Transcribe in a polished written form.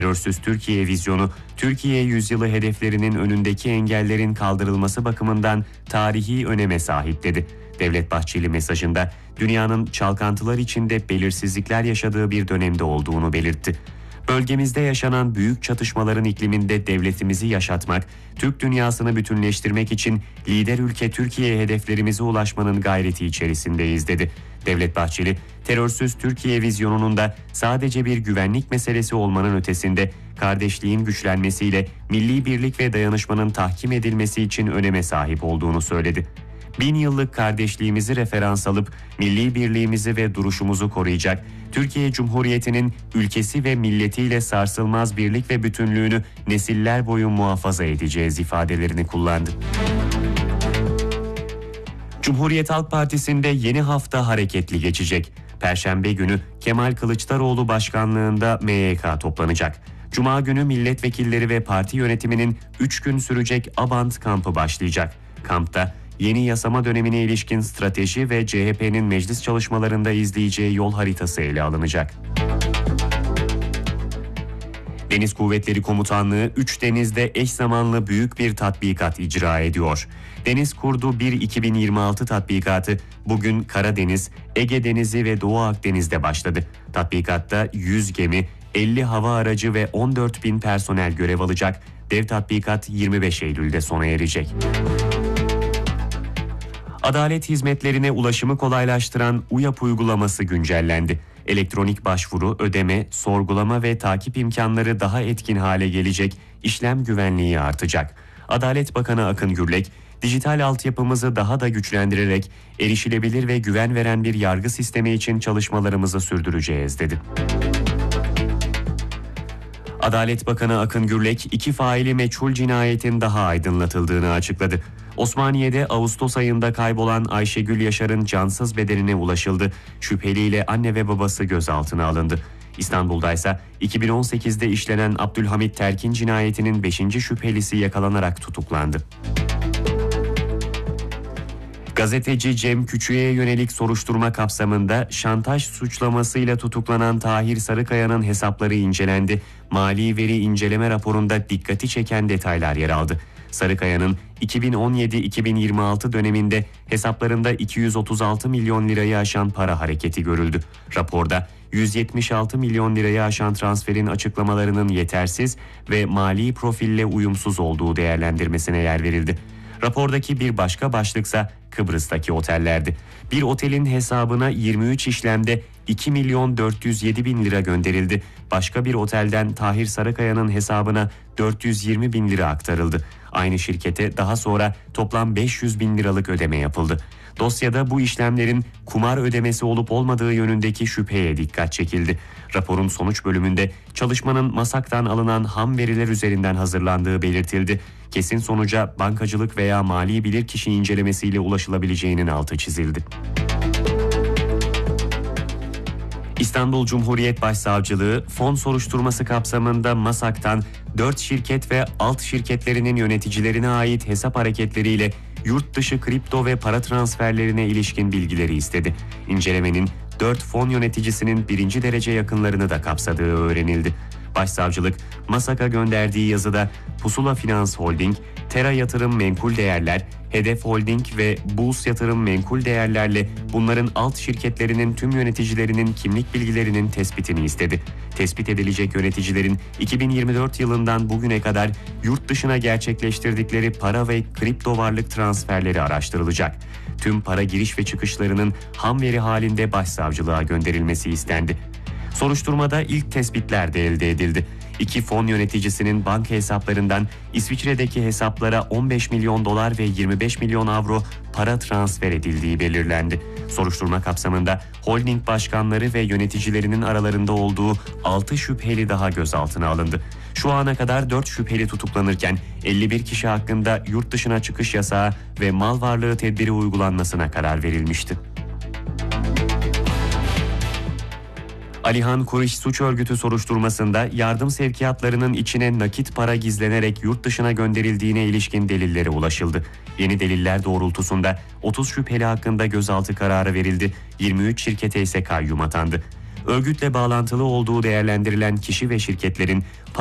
Terörsüz Türkiye vizyonu, Türkiye yüzyılı hedeflerinin önündeki engellerin kaldırılması bakımından tarihi öneme sahip dedi. Devlet Bahçeli mesajında dünyanın çalkantılar içinde belirsizlikler yaşadığı bir dönemde olduğunu belirtti. Bölgemizde yaşanan büyük çatışmaların ikliminde devletimizi yaşatmak, Türk dünyasını bütünleştirmek için lider ülke Türkiye hedeflerimize ulaşmanın gayreti içerisindeyiz dedi. Devlet Bahçeli, terörsüz Türkiye vizyonunun da sadece bir güvenlik meselesi olmanın ötesinde kardeşliğin güçlenmesiyle milli birlik ve dayanışmanın tahkim edilmesi için öneme sahip olduğunu söyledi. 1000 yıllık kardeşliğimizi referans alıp milli birliğimizi ve duruşumuzu koruyacak, Türkiye Cumhuriyeti'nin ülkesi ve milletiyle sarsılmaz birlik ve bütünlüğünü nesiller boyu muhafaza edeceğiz ifadelerini kullandı. Cumhuriyet Halk Partisi'nde yeni hafta hareketli geçecek. Perşembe günü Kemal Kılıçdaroğlu başkanlığında MYK toplanacak. Cuma günü milletvekilleri ve parti yönetiminin 3 gün sürecek Abant kampı başlayacak. Kampta yeni yasama dönemine ilişkin strateji ve CHP'nin meclis çalışmalarında izleyeceği yol haritası ele alınacak. Deniz Kuvvetleri Komutanlığı 3 denizde eş zamanlı büyük bir tatbikat icra ediyor. Deniz Kurdu 1 2026 tatbikatı bugün Karadeniz, Ege Denizi ve Doğu Akdeniz'de başladı. Tatbikatta 100 gemi, 50 hava aracı ve 14.000 personel görev alacak. Dev tatbikat 25 Eylül'de sona erecek. Adalet hizmetlerine ulaşımı kolaylaştıran UYAP uygulaması güncellendi. Elektronik başvuru, ödeme, sorgulama ve takip imkanları daha etkin hale gelecek, işlem güvenliği artacak. Adalet Bakanı Akın Gürlek, dijital altyapımızı daha da güçlendirerek erişilebilir ve güven veren bir yargı sistemi için çalışmalarımızı sürdüreceğiz dedi. Adalet Bakanı Akın Gürlek, 2 faili meçhul cinayetin daha aydınlatıldığını açıkladı. Osmaniye'de Ağustos ayında kaybolan Ayşegül Yaşar'ın cansız bedenine ulaşıldı. Şüpheliyle anne ve babası gözaltına alındı. İstanbul'da ise 2018'de işlenen Abdülhamit Terkin cinayetinin 5. şüphelisi yakalanarak tutuklandı. Gazeteci Cem Küçük'e yönelik soruşturma kapsamında şantaj suçlamasıyla tutuklanan Tahir Sarıkaya'nın hesapları incelendi. Mali veri inceleme raporunda dikkati çeken detaylar yer aldı. Sarıkaya'nın 2017-2026 döneminde hesaplarında 236 milyon lirayı aşan para hareketi görüldü. Raporda 176 milyon lirayı aşan transferin açıklamalarının yetersiz ve mali profille uyumsuz olduğu değerlendirmesine yer verildi. Rapordaki bir başka başlıksa Kıbrıs'taki otellerdi. Bir otelin hesabına 23 işlemde 2 milyon 407 bin lira gönderildi. Başka bir otelden Tahir Sarıkaya'nın hesabına 420 bin lira aktarıldı. Aynı şirkete daha sonra toplam 500 bin liralık ödeme yapıldı. Dosyada bu işlemlerin kumar ödemesi olup olmadığı yönündeki şüpheye dikkat çekildi. Raporun sonuç bölümünde çalışmanın MASAK'tan alınan ham veriler üzerinden hazırlandığı belirtildi. Kesin sonuca bankacılık veya mali bilirkişi incelemesiyle ulaşılabileceğinin altı çizildi. İstanbul Cumhuriyet Başsavcılığı fon soruşturması kapsamında MASAK'tan 4 şirket ve alt şirketlerinin yöneticilerine ait hesap hareketleriyle yurt dışı kripto ve para transferlerine ilişkin bilgileri istedi. İncelemenin 4 fon yöneticisinin 1. derece yakınlarını da kapsadığı öğrenildi. Başsavcılık, MASAK'a gönderdiği yazıda Pusula Finans Holding, Tera Yatırım Menkul Değerler, Hedef Holding ve Bulls Yatırım Menkul Değerlerle bunların alt şirketlerinin tüm yöneticilerinin kimlik bilgilerinin tespitini istedi. Tespit edilecek yöneticilerin 2024 yılından bugüne kadar yurt dışına gerçekleştirdikleri para ve kripto varlık transferleri araştırılacak. Tüm para giriş ve çıkışlarının ham veri halinde başsavcılığa gönderilmesi istendi. Soruşturmada ilk tespitler de elde edildi. 2 fon yöneticisinin banka hesaplarından İsviçre'deki hesaplara 15 milyon dolar ve 25 milyon avro para transfer edildiği belirlendi. Soruşturma kapsamında holding başkanları ve yöneticilerinin aralarında olduğu 6 şüpheli daha gözaltına alındı. Şu ana kadar 4 şüpheli tutuklanırken 51 kişi hakkında yurt dışına çıkış yasağı ve mal varlığı tedbiri uygulanmasına karar verilmişti. Alihan Kuriş Suç Örgütü soruşturmasında yardım sevkiyatlarının içine nakit para gizlenerek yurt dışına gönderildiğine ilişkin delillere ulaşıldı. Yeni deliller doğrultusunda 30 şüpheli hakkında gözaltı kararı verildi, 23 şirkete ise kayyum atandı. örgütle bağlantılı olduğu değerlendirilen kişi ve şirketlerin